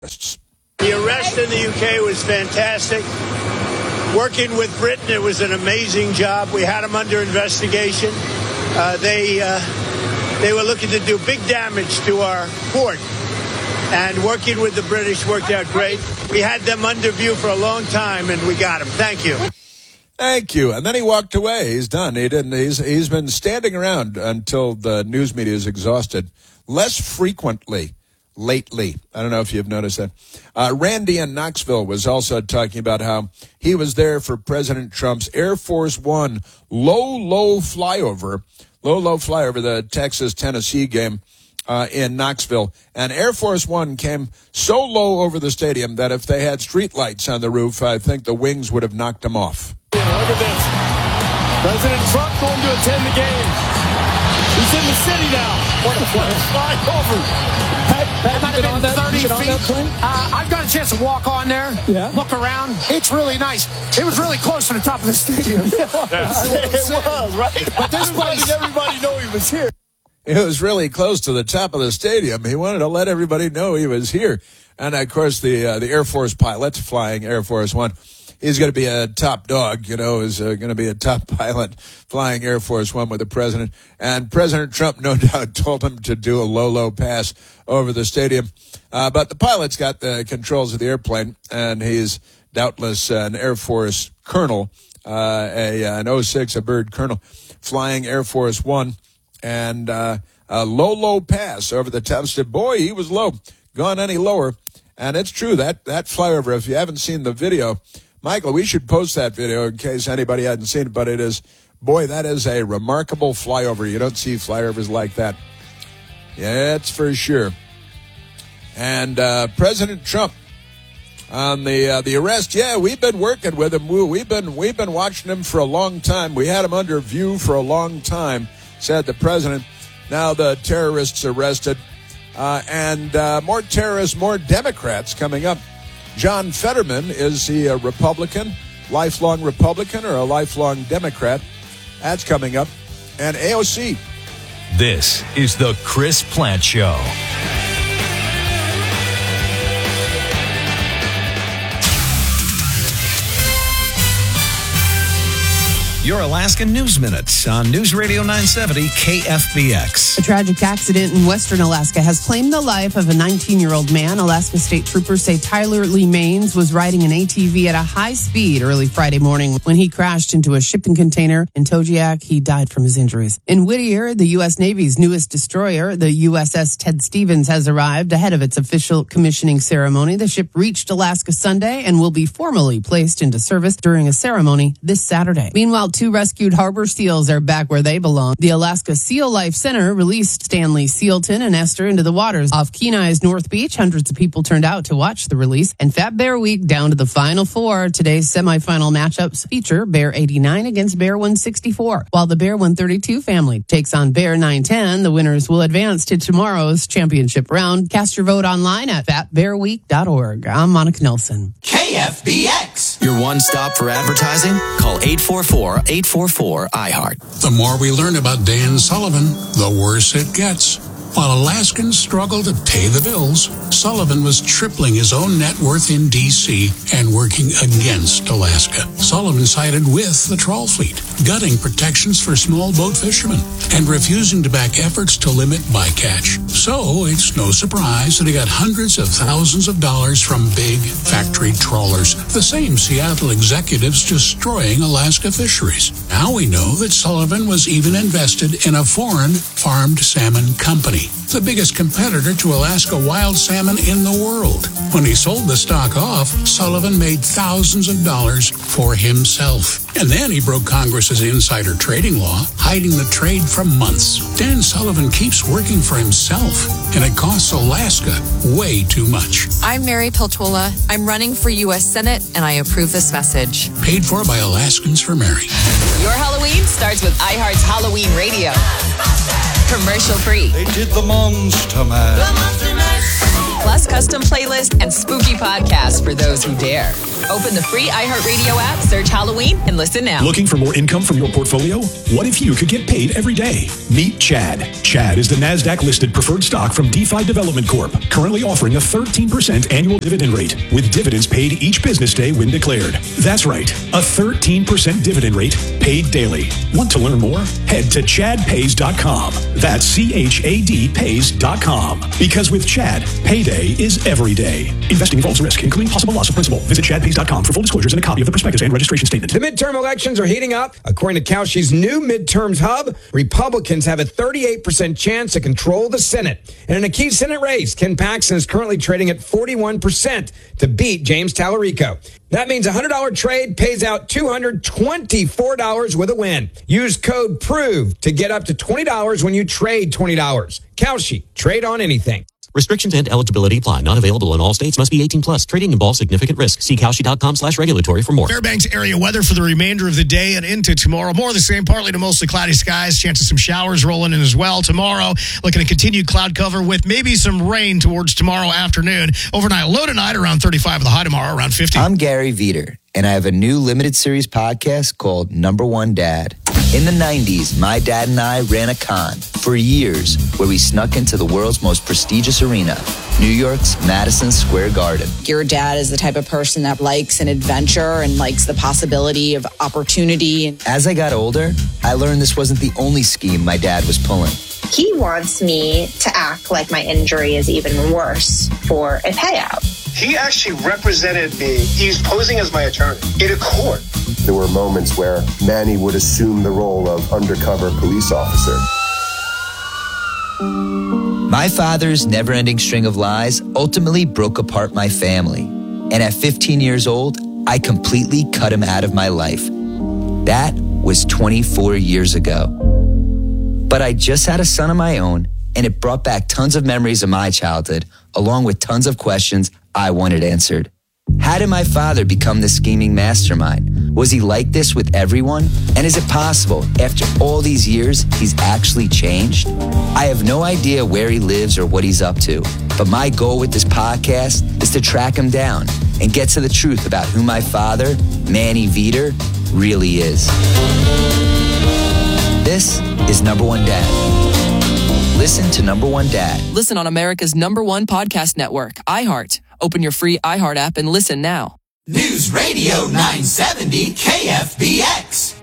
The arrest in the UK was fantastic. Working with Britain, it was an amazing job. We had them under investigation. They were looking to do big damage to our port. And working with the British worked out great. We had them under view for a long time, and we got them. Thank you. Thank you. And then he walked away. He's done. He didn't. He's been standing around until the news media is exhausted. Less frequently lately. I don't know if you've noticed that. Randy in Knoxville was also talking about how he was there for President Trump's Air Force One low flyover, the Texas-Tennessee game in Knoxville. And Air Force One came so low over the stadium that if they had street lights on the roof, I think the wings would have knocked them off. Look at this. President Trump going to attend the game. He's in the city now. What a play. Fly over. About 30 feet. I've got a chance to walk on there, look around. It's really nice. It was really close to the top of the stadium. It was, right? But this place, everybody know he was here. It was really close to the top of the stadium. He wanted to let everybody know he was here. And, of course, the Air Force pilot flying Air Force One, he's going to be a top dog, is going to be a top pilot flying Air Force One with the president. And President Trump, no doubt, told him to do a low pass over the stadium. But the pilot's got the controls of the airplane, and he's doubtless an Air Force colonel, an 06, a bird colonel, flying Air Force One. And a low pass over the top. Said, boy, he was low. Gone any lower. And it's true, that flyover, if you haven't seen the video, Michael, we should post that video in case anybody hadn't seen it, but it is, boy, that is a remarkable flyover. You don't see flyovers like that. Yeah, it's for sure. And President Trump on the arrest, we've been working with him. We've been watching him for a long time. We had him under view for a long time, said the president. Now the terrorists arrested. And more terrorists, more Democrats coming up. John Fetterman, is he a Republican, lifelong Republican, or a lifelong Democrat? That's coming up. And AOC. This is the Chris Plante Show. Your Alaska News Minutes on News Radio 970 KFBX. A tragic accident in western Alaska has claimed the life of a 19-year-old man. Alaska State Troopers say Tyler Lee Maines was riding an ATV at a high speed early Friday morning when he crashed into a shipping container in Togiak. He died from his injuries. In Whittier, the U.S. Navy's newest destroyer, the USS Ted Stevens, has arrived ahead of its official commissioning ceremony. The ship reached Alaska Sunday and will be formally placed into service during a ceremony this Saturday. Meanwhile, 2 rescued harbor seals are back where they belong. The Alaska Seal Life Center released Stanley Sealton and Esther into the waters off Kenai's North Beach. Hundreds of people turned out to watch the release. And Fat Bear Week down to the Final Four. Today's semifinal matchups feature Bear 89 against Bear 164. While the Bear 132 family takes on Bear 910, the winners will advance to tomorrow's championship round. Cast your vote online at fatbearweek.org. I'm Monica Nelson. KFBX. Your one stop for advertising? Call 844-844-IHEART. The more we learn about Dan Sullivan, the worse it gets. While Alaskans struggle to pay the bills, Sullivan was tripling his own net worth in D.C. and working against Alaska. Sullivan sided with the trawl fleet, gutting protections for small boat fishermen, and refusing to back efforts to limit bycatch. So it's no surprise that he got hundreds of thousands of dollars from big factory trawlers, the same Seattle executives destroying Alaska fisheries. Now we know that Sullivan was even invested in a foreign farmed salmon company, the biggest competitor to Alaska wild salmon in the world. When he sold the stock off, Sullivan made thousands of dollars for himself. And then he broke Congress's insider trading law, hiding the trade for months. Dan Sullivan keeps working for himself, and it costs Alaska way too much. I'm Mary Peltola. I'm running for U.S. Senate, and I approve this message. Paid for by Alaskans for Mary. Your Halloween starts with iHeart's Halloween Radio. Commercial free. They did the Monster Mash. plus custom playlists and spooky podcasts for those who dare. Open the free iHeartRadio app, search Halloween, and listen now. Looking for more income from your portfolio? What if you could get paid every day? Meet Chad. Chad is the NASDAQ-listed preferred stock from DeFi Development Corp., currently offering a 13% annual dividend rate, with dividends paid each business day when declared. That's right, a 13% dividend rate paid daily. Want to learn more? Head to chadpays.com. That's CHAD Pays.com. Because with Chad, payday is every day. Investing involves risk, including possible loss of principal. Visit chadpays.com for full disclosures and a copy of the prospectus and registration statement. The midterm elections are heating up. According to Kalshi's new midterms hub, Republicans have a 38% chance to control the Senate. And in a key Senate race, Ken Paxton is currently trading at 41% to beat James Tallarico. That means a $100 trade pays out $224 with a win. Use code PROVE to get up to $20 when you trade $20. Kalshi, trade on anything. Restrictions and eligibility apply. Not available in all states. Must be 18 plus. Trading involves significant risk. See Kalshi.com/regulatory for more. Fairbanks area weather for the remainder of the day and into tomorrow. More of the same, partly to mostly cloudy skies. Chance of some showers rolling in as well. Tomorrow, looking at continued cloud cover with maybe some rain towards tomorrow afternoon. Overnight, low tonight around 35 with a high tomorrow around 50. I'm Gary Veter, and I have a new limited series podcast called Number One Dad. In the 90s, my dad and I ran a con for years where we snuck into the world's most prestigious arena, New York's Madison Square Garden. Your dad is the type of person that likes an adventure and likes the possibility of opportunity. As I got older, I learned this wasn't the only scheme my dad was pulling. He wants me to act like my injury is even worse for a payout. He actually represented me. He's posing as my attorney in a court. There were moments where Manny would assume the role of undercover police officer. My father's never-ending string of lies ultimately broke apart my family. And at 15 years old, I completely cut him out of my life. That was 24 years ago. But I just had a son of my own, and it brought back tons of memories of my childhood, along with tons of questions I wanted answered. How did my father become the scheming mastermind? Was he like this with everyone? And is it possible, after all these years, he's actually changed? I have no idea where he lives or what he's up to, but my goal with this podcast is to track him down and get to the truth about who my father, Manny Veter, really is. This is Number One Dad. Listen to Number One Dad. Listen on America's #1 podcast network, iHeart. Open your free iHeart app and listen now. News Radio 970 KFBX.